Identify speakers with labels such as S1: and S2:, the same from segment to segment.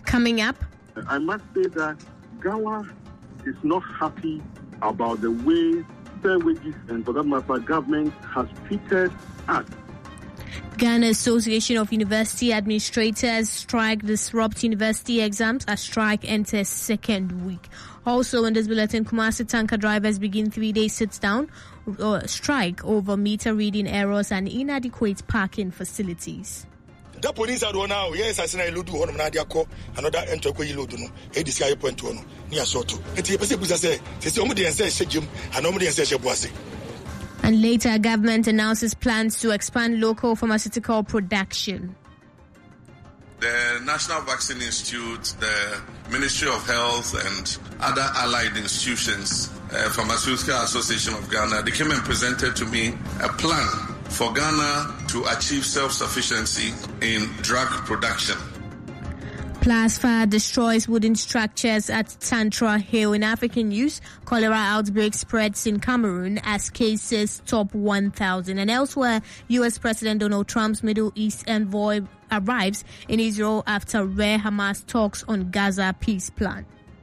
S1: Coming up,
S2: I must say that Ghana is not happy about the way fair wages and for that matter government has treated us.
S1: Ghana Association of University Administrators strike disrupt university exams as strike enters second week. Also in this bulletin, Kumasi tanker drivers begin 3-day sit-down strike over meter reading errors and inadequate parking facilities.
S3: The police are now, yes, I say, Ludu, one of Nadia, another enter Ludu, a disguise point to near Soto. And the person say, somebody and says, Jim, and nobody says, Bossy.
S1: And later, government announces plans to expand local pharmaceutical production.
S4: The National Vaccine Institute, the Ministry of Health, and other allied institutions, Pharmaceutical Association of Ghana, they came and presented to me a plan for Ghana to achieve self-sufficiency in drug production.
S1: Plus, fire destroys wooden structures at Tantra Hill. In African news, cholera outbreak spreads in Cameroon as cases top 1,000. And elsewhere, U.S. President Donald Trump's Middle East envoy arrives in Israel after rare Hamas talks on Gaza peace plan.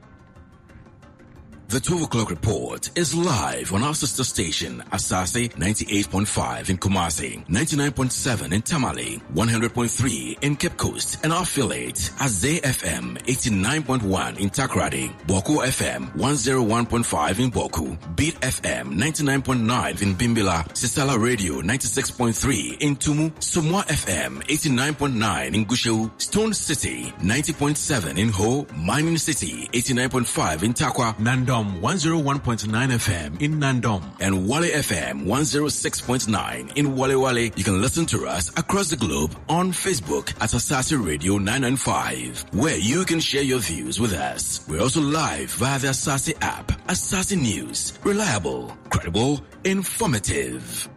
S5: The 12 o'clock report is live on our sister station, Asase 98.5 in Kumasi, 99.7 in Tamale, 100.3 in Cape Coast, and our affiliate, Azay FM 89.1 in Takrady, Boko FM 101.5 in Boku, Beat FM 99.9 in Bimbila, Sisala Radio 96.3 in Tumu, Sumwa FM 89.9 in Gushewu, Stone City 90.7 in Ho, Mining City 89.5 in Takwa, Nandom 101.9 FM in Nandom, and Wale FM 106.9 in Wale Wale. You can listen to us across the globe on Facebook at Asase Radio 995, where you can share your views with us. We're also live via the Asase app. Asase News, reliable, credible, informative.